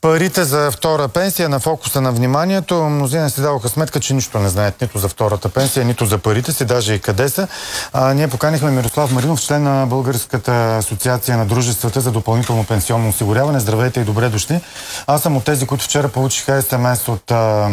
Парите за втора пенсия на фокуса на вниманието. Мнозина си даваха сметка, че нищо не знаят нито за втората пенсия, нито за парите си, даже и къде са. Ние поканихме Мирослав Маринов, член на Българската асоциация на дружествата за допълнително пенсионно осигуряване. Здравейте и добре дошли. Аз съм от тези, които вчера получиха СМС от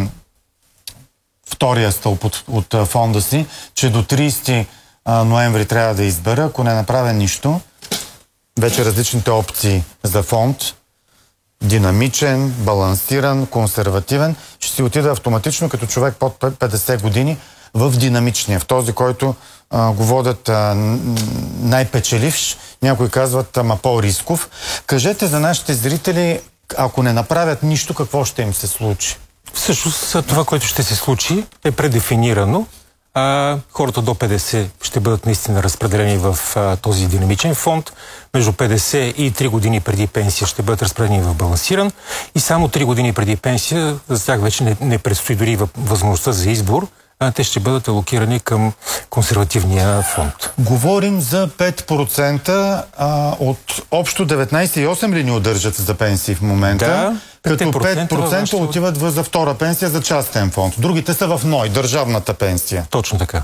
втория стълб от фонда си, че до 30 ноември трябва да избера, ако не направя нищо. Вече различните опции за фонд. Динамичен, балансиран, консервативен, ще си отида автоматично като човек под 50 години в динамичния, в този, който го водят най-печеливш, някои казват по-рисков. Кажете за нашите зрители, ако не направят нищо, какво ще им се случи? Всъщност това, което ще се случи, е предефинирано. Хората до 50 ще бъдат наистина разпределени в този динамичен фонд. Между 50 и 3 години преди пенсия ще бъдат разпределени в балансиран. И само 3 години преди пенсия, за тях вече не предстои дори възможността за избор. Те ще бъдат алокирани към консервативния фонд. Говорим за 5% от общо 19,8 ли ни удържат за пенсии в момента? Да, като 5% отиват за втора пенсия за частен фонд. Другите са в НОИ, държавната пенсия. Точно така.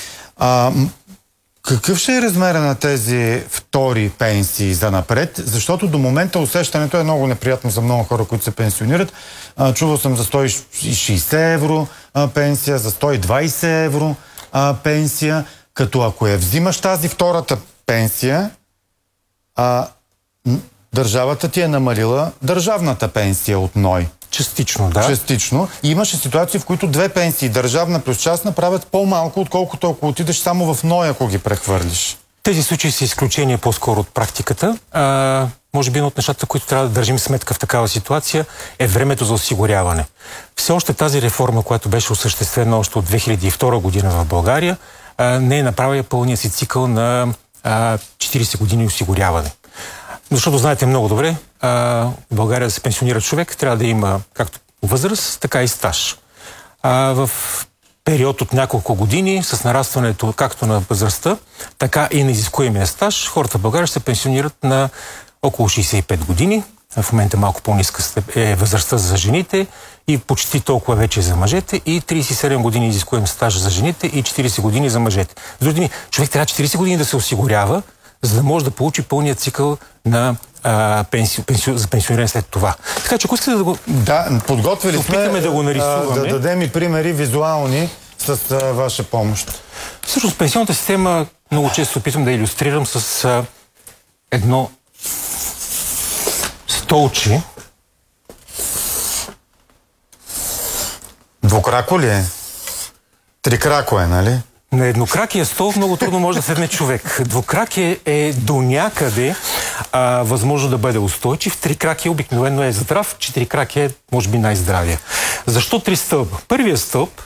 Какъв ще е размера на тези втори пенсии за напред? Защото до момента усещането е много неприятно за много хора, които се пенсионират. Чувал съм за 160 евро пенсия, за 120 евро пенсия. Като ако я взимаш тази втората пенсия, държавата ти е намалила държавната пенсия от НОИ. Частично, да. Частично. И имаше ситуации, в които две пенсии, държавна плюс частна, правят по-малко, отколкото ако отидеш само в НОИ, ако ги прехвърлиш. Тези случаи са изключения по-скоро от практиката. Може би едно от нещата, които трябва да държим сметка в такава ситуация, е времето за осигуряване. Все още тази реформа, която беше осъществена още от 2002 година в България, не е направила пълния си цикъл на 40 години осигуряване. Защото знаете много добре, в България да се пенсионира човек, трябва да има както възраст, така и стаж. В период от няколко години, с нарастването както на възрастта, така и на изискуемия стаж, хората в България ще се пенсионират на около 65 години. В момента малко по-ниска е възрастта за жените и почти толкова вече за мъжете, и 37 години изискуем стаж за жените и 40 години за мъжете. С други думи, човек трябва 40 години да се осигурява, за да може да получи пълния цикъл на за пенсиониране след това. Така че, ако искате да го... Да, подготвили сме да го нарисуваме. Да дадем и примери визуални с ваша помощ. Всъщност, пенсионната система много често опитвам да илюстрирам с едно столче. Двукрако ли е? Трикрако е, нали? На еднокракия стол много трудно може да седне човек. Двукракия е до някъде възможно да бъде устойчив. Трикракия обикновено е здрав, четирикракия е може би най-здравия. Защо три стълба? Първият стълб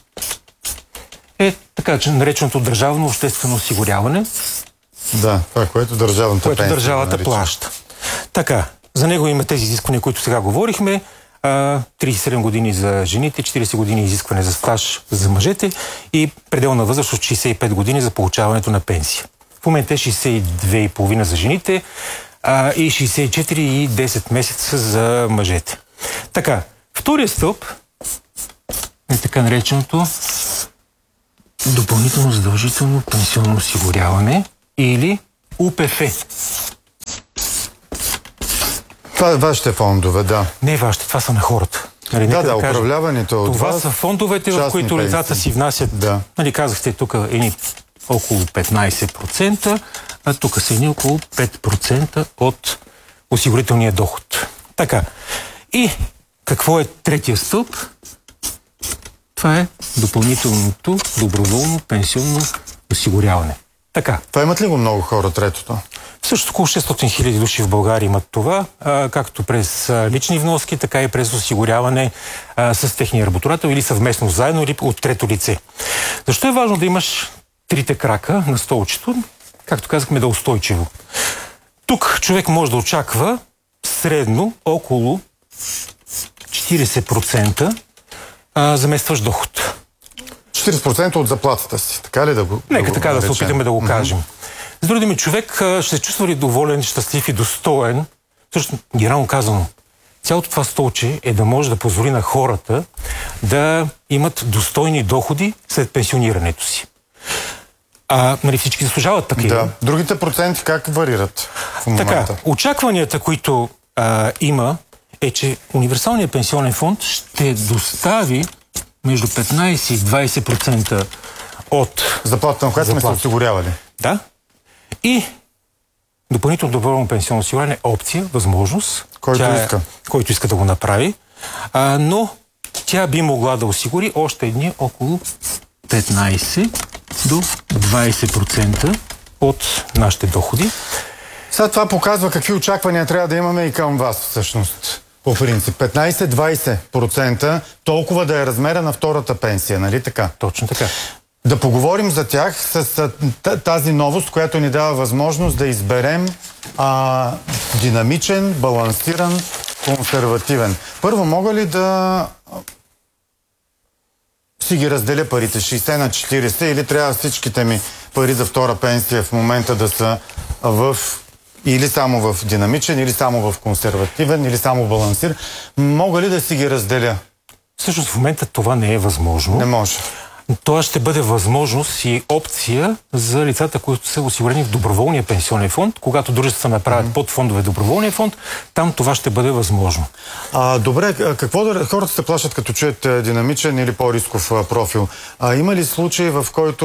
е така нареченото държавно обществено осигуряване. Да, това, което държавната пенсия държавата плаща. Така, за него има тези изисквания, които сега говорихме. 37 години за жените, 40 години изискване за стаж за мъжете и пределна възраст от 65 години за получаването на пенсия. В момента е 62,5 за жените и 64 и 10 месеца за мъжете. Така, втория стълб е така нареченото допълнително задължително пенсионно осигуряване или УПФ. Това е вашите фондове, да. Не вашите, това са на хората. Да, управляването от това са фондовете, в които лицата си внасят, казахте тук около 15%, а тук са около 5% от осигурителния доход. Така. И какво е третия стълб? Това е допълнителното доброволно пенсионно осигуряване. Така. Това имат ли го много хора, третото? Също около 600 хиляди души в България имат това, както през лични вноски, така и през осигуряване с техния работодател или съвместно заедно, или от трето лице. Защо е важно да имаш трите крака на столчето? Както казахме, да е устойчиво. Тук човек може да очаква средно около 40% заместващ доход. 40% от заплатата си, така ли да го Нека така да се опитаме да го кажем. С други думи, човек ще се чувства ли доволен, щастлив и достоен, също генерално казано, цялото това столче е да може да позволи на хората да имат достойни доходи след пенсионирането си. Нали, всички заслужават такива. Да. Другите проценти как варират в момента? Така, очакванията, които има, е, че универсалният пенсионен фонд ще достави между 15 и 20% от заплата, на която сме се осигурявали. Да. И допълнително доброволно пенсионно осигуряване е опция, възможност. Който иска да го направи. Но тя би могла да осигури още едни около 15 до 20% от нашите доходи. Сега това показва какви очаквания трябва да имаме и към вас, всъщност. По принцип. 15-20%, толкова да е размера на втората пенсия, нали така? Точно така. Да поговорим за тях с тази новост, която ни дава възможност да изберем динамичен, балансиран, консервативен. Първо, мога ли да си ги разделя парите 60 на 40 или трябва всичките ми пари за втора пенсия в момента да са или само в динамичен, или само в консервативен, или само балансиран? Мога ли да си ги разделя? Всъщност в момента това не е възможно. Не може. Това ще бъде възможност и опция за лицата, които са осигурени в доброволния пенсионен фонд. Когато дружествата направят подфондове доброволния фонд, там това ще бъде възможно. Добре, какво хората се плащат като чуят динамичен или по-рисков профил? Има ли случаи, в който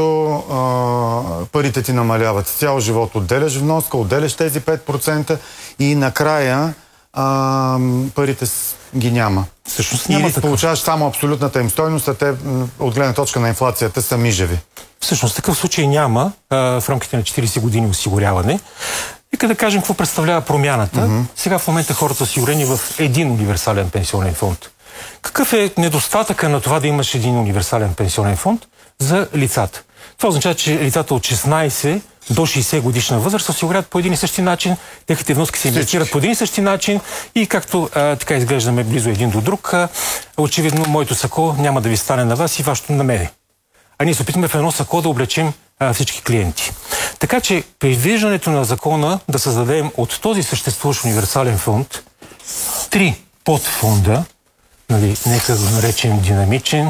парите ти намаляват? Цял живот отделяш вноска, отделяш тези 5% и накрая парите ги няма. Всъщност няма. Или получаваш само абсолютната им стойност, а те от гледна точка на инфлацията са мижеви. Всъщност такъв случай няма в рамките на 40 години осигуряване. Нека да кажем какво представлява промяната. Сега в момента хората са осигурени в един универсален пенсионен фонд. Какъв е недостатъка на това да имаш един универсален пенсионен фонд за лицата? Това означава, че лицата от 16 до 60 годишна възраст се осигуряват по един и същи начин, техните вноски се инвестират по един и същи начин и както така изглеждаме близо един до друг, очевидно моето сако няма да ви стане на вас и вашето на мене. А ние се опитваме в едно сако да облечем всички клиенти. Така че предвиждането на закона да създадем от този съществуващ универсален фонд 3 подфонда, нали, нека го наречем динамичен,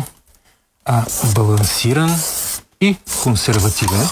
балансиран и консервативен,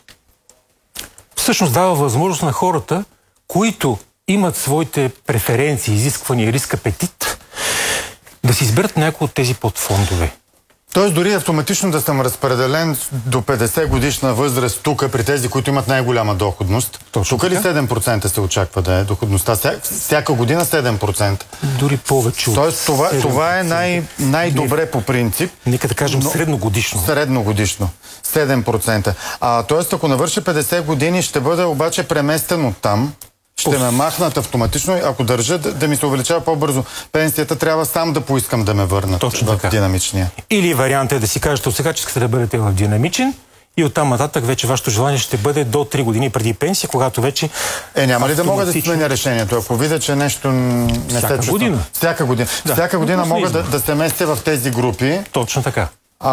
всъщност дава възможност на хората, които имат своите преференции, изисквания, риск, апетит, да си изберат някои от тези подфондове. Тоест дори автоматично да съм разпределен до 50 годишна възраст тук, при тези, които имат най-голяма доходност. Тук ли 7% се очаква да е доходността? Всяка година 7%. Дори повече. Тоест това е най-добре по принцип. Нека да кажем средногодишно. Средногодишно. 7%. Тоест ако навърши 50 години, ще бъде обаче преместен от там. Ще ме махнат автоматично. Ако държа да ми се увеличава по-бързо пенсията, трябва сам да поискам да ме върнат в динамичния. Или вариант е да си кажете от сега, че искате да бъдете в динамичен и оттам нататък вече вашето желание ще бъде до 3 години преди пенсия, когато вече... Няма ли да мога да си сменя решението? Ако видя, че нещо не се чувства... година. Всяка година. Да. Всяка година мога да се местя в тези групи. Точно така.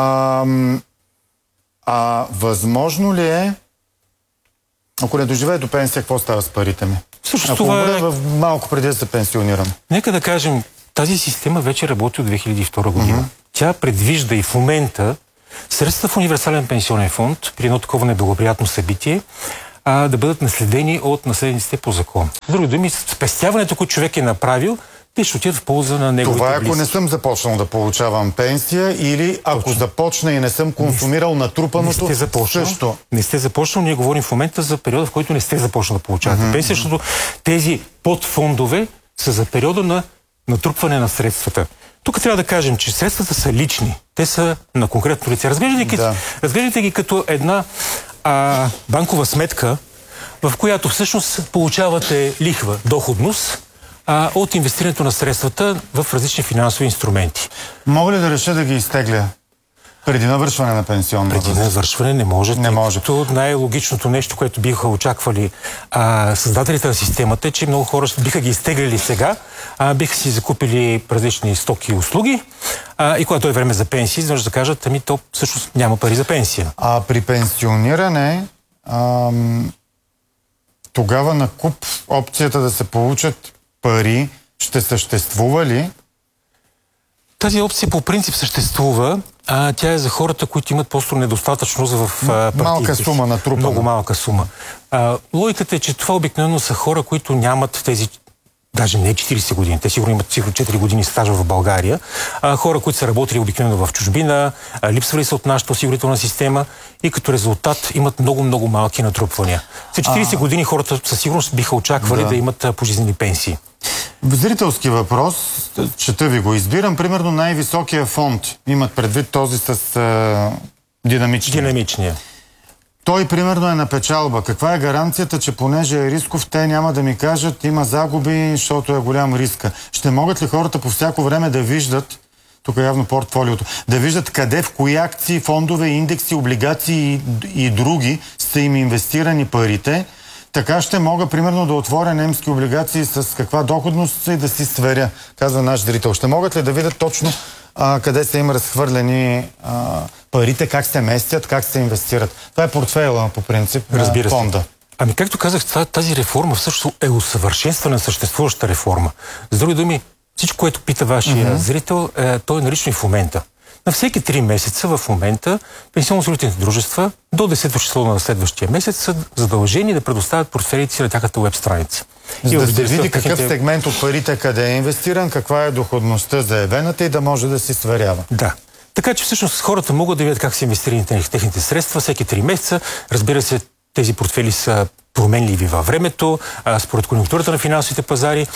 Възможно ли е, ако не доживее до пенсия, какво става с парите ми? Всъщност това малко преди да се пенсионирам. Нека да кажем, тази система вече работи от 2002 година. Тя предвижда и в момента средства в универсален пенсионен фонд при едно такова неблагоприятно събитие да бъдат наследени от наследниците по закон. С други думи, спестяването, което човек е направил, те ще отидат в полза на неговите близки. Това ако не съм започнал да получавам пенсия или ако започна и не съм консумирал натрупаното, също. Не сте започнал, ние говорим в момента за периода, в който не сте започнал да получавате пенсия, защото тези подфондове са за периода на натрупване на средствата. Тук трябва да кажем, че средствата са лични. Те са на конкретно лице. Разглеждайте ги като една банкова сметка, в която всъщност получавате лихва, доходност, от инвестирането на средствата в различни финансови инструменти. Мога ли да реша да ги изтегля преди навършване на пенсионна възраст? Преди навършване не може. Не може. Най-логичното нещо, което биха очаквали създателите на системата е, че много хора биха ги изтеглили сега, биха си закупили различни стоки и услуги и когато е време за пенсия, изведнъж да кажат, то всъщност няма пари за пенсия. При пенсиониране тогава на куп опцията да се получат пари ще съществува ли? Тази опция по принцип съществува. Тя е за хората, които имат просто недостатъчност в партидите. Малка сума натрупана. Много малка сума. Логиката е, че това обикновено са хора, които нямат тези, даже не 40 години, те сигурно имат 4 години стажа в България, хора, които са работили обикновено в чужбина, липсвали са от нашата осигурителна система и като резултат имат много малки натрупвания. За 40 години хората със сигурност биха очаквали да имат пожизнени пенсии. Зрителски въпрос, чета ви го. Избирам, примерно, най-високия фонд. Имат предвид този с динамичния. Той, примерно, е на печалба. Каква е гаранцията, че понеже е рисков, те няма да ми кажат, има загуби, защото е голям риска? Ще могат ли хората по всяко време да виждат, тук е явно портфолиото, да виждат къде, в кои акции, фондове, индекси, облигации и други са им инвестирани парите? Така ще мога, примерно, да отворя немски облигации с каква доходност и да си сверя, казва наш зрител. Ще могат ли да видят точно къде са им разхвърлени парите, как се местят, как се инвестират? Това е портфейла, по принцип, на фонда. Ами, както казах, тази реформа всъщност е усъвършенствана съществуваща реформа. С други думи, всичко, което пита вашия зрител, той е налично и в момента. На всеки 3 месеца в момента пенсионно-осигурителните дружества до 10 число на следващия месец са задължени да предоставят портфелите си на тяхната уеб страница. За да се види какъв сегмент от парите къде е инвестиран, каква е доходността заявената и да може да си сверява. Да. Така че всъщност хората могат да видят как са инвестирани техните средства всеки 3 месеца. Разбира се, тези портфели са променливи във времето, според конюнктурата на финансовите пазари.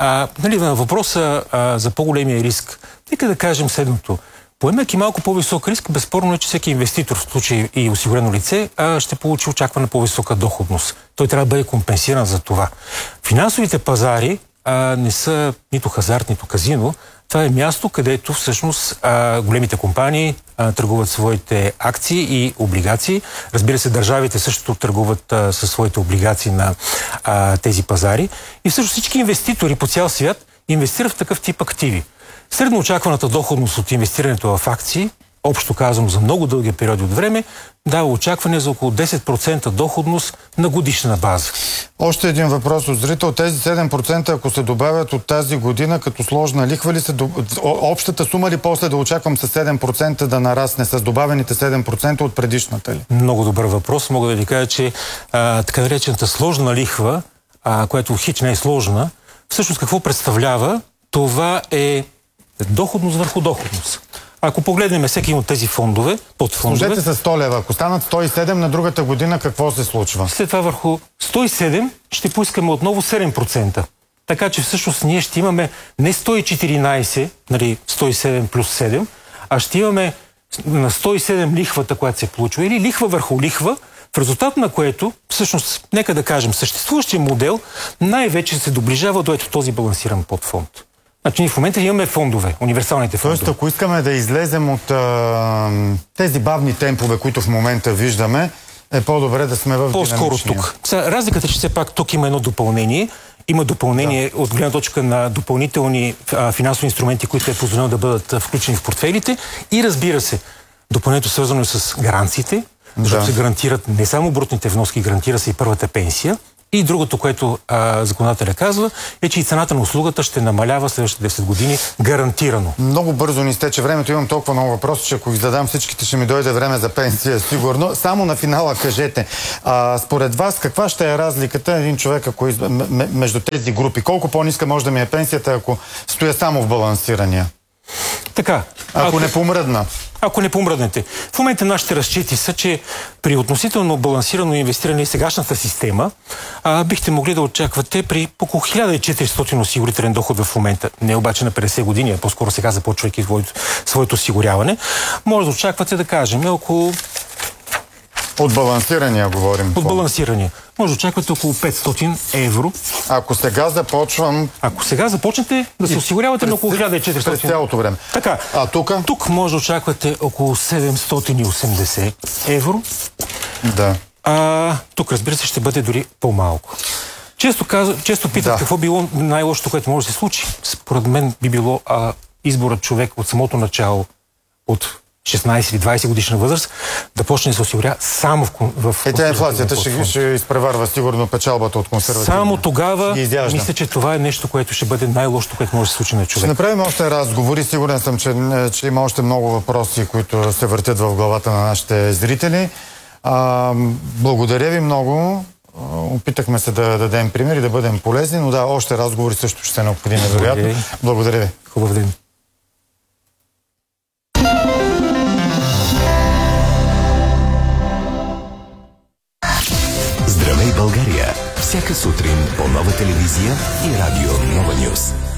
На въпроса за по-големия риск, нека да кажем следното. Поемайки малко по-висок риск, безспорно е, че всеки инвеститор, в случай и осигурено лице, ще получи очаквана по-висока доходност. Той трябва да бъде компенсиран за това. Финансовите пазари не са нито хазарт, нито казино. Това е място, където всъщност големите компании търгуват своите акции и облигации. Разбира се, държавите също търгуват със своите облигации на тези пазари. И всъщност всички инвеститори по цял свят инвестират в такъв тип активи. Средно очакваната доходност от инвестирането в акции, общо казано за много дълги периоди от време, дава очакване за около 10% доходност на годишна база. Още един въпрос от зрител. Тези 7%, ако се добавят от тази година като сложна лихва ли се общата сума ли после да очаквам с 7% да нарасне с добавените 7% от предишната ли? Много добър въпрос. Мога да ви кажа, че така наречената сложна лихва, която хич не е сложна, всъщност какво представлява? Това е доходност върху доходност. Ако погледнем всеки от тези фондове, подфондове... Сложете се 100 лева. Ако станат 107 на другата година, какво се случва? След това върху 107 ще поискаме отново 7%. Така че всъщност ние ще имаме не 114, нали, 107 плюс 7, а ще имаме на 107 лихвата, която се получва, или лихва върху лихва, в резултат на което, всъщност, нека да кажем, съществуващия модел най-вече се доближава до ето този балансиран подфонд. Значи ние в момента имаме фондове, универсалните фондове. Тоест, ако искаме да излезем от тези бавни темпове, които в момента виждаме, е по-добре да сме в динамичния. По-скоро тук. Разликата е, че все пак тук има едно допълнение. Има допълнение от гледна точка на допълнителни финансови инструменти, които е позволено да бъдат включени в портфелите. И разбира се, допълнението свързано е с гаранциите, защото се гарантират не само брутните вноски, гарантира се и първата пенсия. И другото, което законодателя казва, е, че и цената на услугата ще намалява следващите 10 години гарантирано. Много бързо ни изтече времето. Имам толкова много въпроси, че ако ги задам всичките, ще ми дойде време за пенсия, сигурно. Само на финала кажете, според вас, каква ще е разликата един човек между тези групи? Колко по-ниска може да ми е пенсията, ако стоя само в балансирания? Така. Ако не помръдна. Ако не помръднете. В момента нашите разчети са, че при относително балансирано инвестиране и сегашната система бихте могли да очаквате при около 1400 осигурителен доход в момента. Не обаче на 50 години, а по-скоро сега започвайки своето осигуряване. Може да очаквате да кажем около... От балансирания говорим. От балансирания. Може да очаквате около 500 евро. Ако сега започвам... Ако сега започнете да се осигурявате на около 1400... През цялото време. Така. А тук? Тук може да очаквате около 780 евро. Да. Тук, разбира се, ще бъде дори по-малко. Често питат какво било най-лошото, което може да се случи. Според мен би било изборът човек от самото начало от 16 или 20 годишна възраст, да почне да се осигурява само в тя инфлацията ще изпреварва сигурно печалбата от консервативния. Само тогава мисля, че това е нещо, което ще бъде най-лошото, което може да се случи на човек. Ще направим още разговори. Сигурен съм, че има още много въпроси, които се въртят в главата на нашите зрители. Благодаря ви много. Опитахме се да дадем пример и да бъдем полезни, но да, още разговори също ще са необходими, вероятно. Благодаря ви. Хубав ден. Здравей, България! Всяка сутрин по Нова телевизия и радио Нова Нюз.